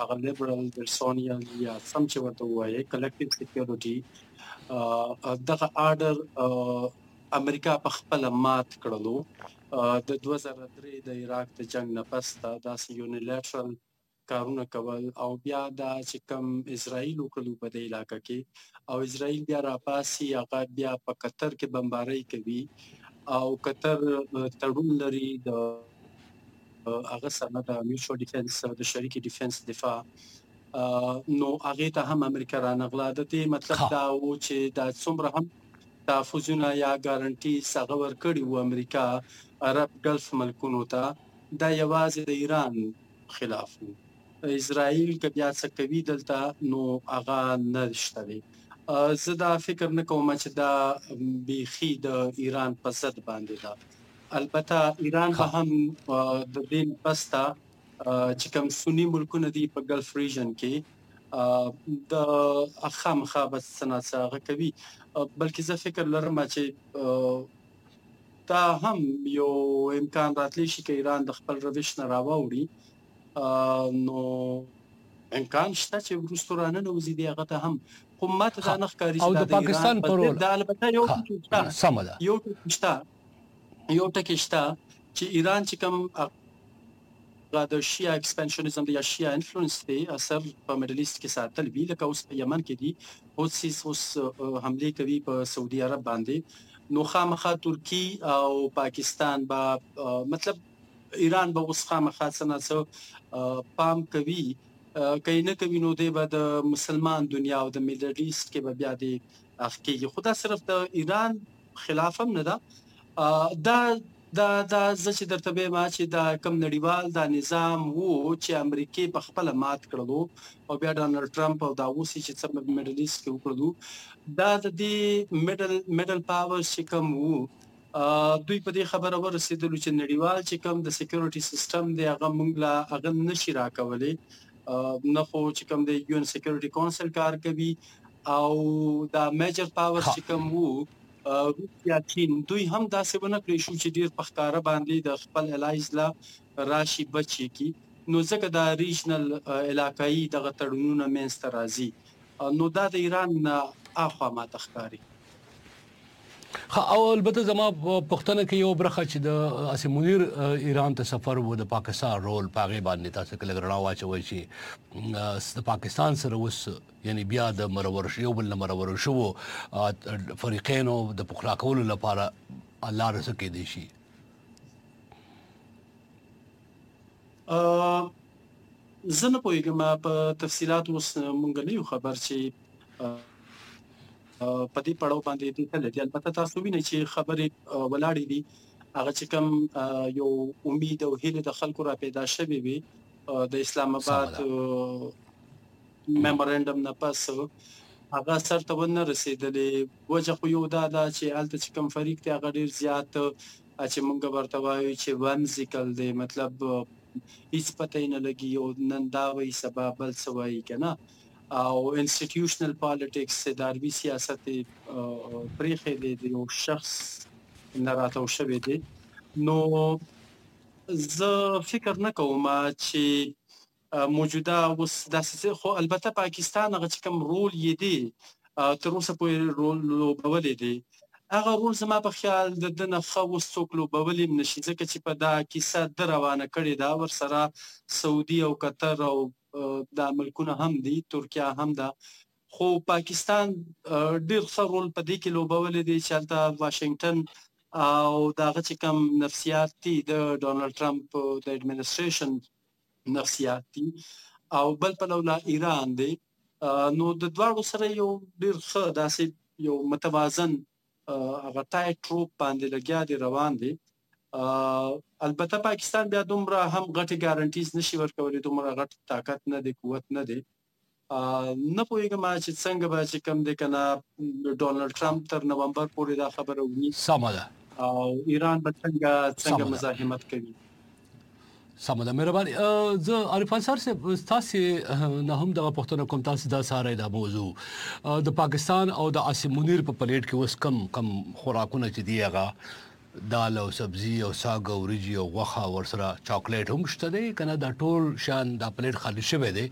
هغه لیبرل ورسونیل یا سم چې ورته ووایي کلیکټیو سکیورټي دغه آرډر امریکا په خپله مات کړلو. د 2003 د عراق د جنگ نه پس داسې یونیلیټرل کارونه کول او بیا دا چې کوم اسرائیل وکړلو په دې علاقه کې او اسرائیل بیا راپاسي هغه بیا په قطر کې بمبارۍ کوي او قطر تړون لري د هغه سره د میوچوال ډیفنس د شریکي ډیفنس دفاع نو هغې ته هم امریکا رانغله. د دې مطلب دا و چې دا څومره هم تحفظونه یا ګارنټیز هغه ورکړي وو امریکا عرب ګلف ملکونو ته دا یوازې د ایران خلاف وو. اسرائیل که بیا څه کوي دلته نو هغه نه شته دی. زه دا فکر نه کوم چې دا بیخي د ایران په ضد باندې ده. البته ایران به هم د دې پس ته چې کوم سني ملکونه دي په ګلف ریجن کې د خامخا به څه نه څه هغه کوي، بلکې زه فکر لرم چې دا هم یو امکان راتلی شي که ایران د خپل روش نه راواوړي نو امکان شته چې وروستو راننوځي دې هغه ته هم. خو ماته دا نه ښکاري او د پاکستان په رول دا البته یو سمه ده یو ټکی شته چې ایران چې کوم د شیا ایکسپنشنزم یا شیا انفلوئنس دی اثر په میډل ایست کې ساتل وي، لکه اوس په یمن کې دي حوثیز اوس حملې کوي په سعودي عرب باندې، نو خامخا ترکی او پاکستان به مطلب ایران به اوس خامخا څه نه څه پام کوي، که یې نه کوي نو دی به د مسلمان دنیا او د میډل ایست کې به بیا دی اخ کېږي. خو دا صرف د ایران خلاف هم نه ده، دا زه چې درته وایم چې دا کوم نړیوال دا نظام وو چې امریکې په خپله مات کړلو او بیا ډانلډ ټرمپ او دا اوس چې څه میډل ایست کې وکړلو، دا د دې میډل پاورز چې کوم وو دوی په دې خبره ورسېدلو چې نړیوال چې کوم د سکیورټي سیستم دی هغه موږ له هغه نشي راکولی، نه خو چې کوم د یو ان سکیورټي کونسل کار کوي او دا میجر پاورز چې کوم وو روسیا چین دوی هم داسې ونه کړی شو چې ډیر په ښکاره باندې د خپل الایز لا راشي بچي کی، نو ځکه دا ریجنل علاقایي دغه تړونونه منځته راځي، نو دا د ایران اخوا ماته ښکاري. او البته زما پښتنه کې یو برخه چې د اسیم منیر ایران ته سفر و د پاکستان رول په هغې باندې تاسو کله رڼا واچوئ چې د پاکستان سره اوس یعنی بیا د مرور یو بل نه مرور شوو فریقینو د پخلا کولو لپاره لاره څه کیدی شي؟ زه نه پوهېږم په تفصیلات اوس مونږ نه یو خبر چې په دې پړاو باندې دې تللی دي. البته تاسو وینئ چې خبرې ولاړې دي، هغه چې کوم یو امید او هیلې د خلکو را پیدا شوې وي د اسلام آباد میمورنډم نه پس هغه سر ته ونه رسېدلې. وجه خو یو دا ده چې هلته چې کوم فریق دی هغه ډېر زیات چې مونږ ورته وایو چې ومزیکل دی، مطلب هیڅ پته یې نه لګي او نن دا وایي سبا بل څه وایي که نه، او انسټیټیوشنل پالیټکس اداري سیاست پرېښی دی د یو شخص نه راتاو شوی دی. نو زه فکر نه کوم چې موجوده اوس داسې، خو البته پاکستان هغه چې کوم رول یې دی تر اوسه پورې رول لوبولی دی، هغه رول زما په خیال د ده نه ښه اوس څوک لوبولی هم نشي، ځکه چې په دا کیسه ده روانه کړې ده، ورسره سعودي او قطر او دا ملکونه هم دي، ترکیه هم ده، خو پاکستان ډېر ښه رول په دې کې لوبولی دی چې هلته واشنګټن او د هغه چې کوم نفسیات دي د ډونالډ ټرمپ د اډمنسټریشن نفسیات دي، او بل پلو ایران دی، نو د دواړو سره یو ډېر ښه داسې یو متوازن هغه ټایټ روپ باندې لګیا دی، روان دی. البته پاکستان بیا دومره هم غټې ګارنټیز نشي ورکولی، دومره غټ طاقت نه دی، قوت نه دی. نه پوهېږم چې څنګه به چې کوم دی که نه ډونالډ ټرمپ تر نومبر پورې دا خبره وي، سمه ده، او ایران به څنګه مزاحمت کوي. سمه ده، مهرباني. زه عارف انصار صاحب تاسې نه هم دغه پوښتنه کوم، تاسې دا څارئ دا موضوع د پاکستان او د اسیم منیر په پلیټ کې اوس کم خوراکونه چې دي هغه دال او سبزي او ساګ او وریجې او غوښه ورسره چاکلیټ هم شته دی که نه؟ دا ټول شیان دا پلیټ خالي شوی دی